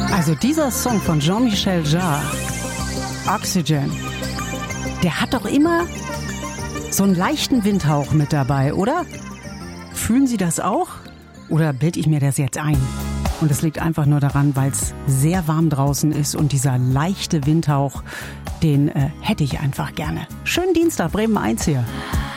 Also dieser Song von Jean-Michel Jarre, Oxygen, der hat doch immer so einen leichten Windhauch mit dabei, oder? Fühlen Sie das auch? Oder bilde ich mir das jetzt ein? Und es liegt einfach nur daran, weil es sehr warm draußen ist und dieser leichte Windhauch, den hätte ich einfach gerne. Schönen Dienstag, Bremen 1 hier.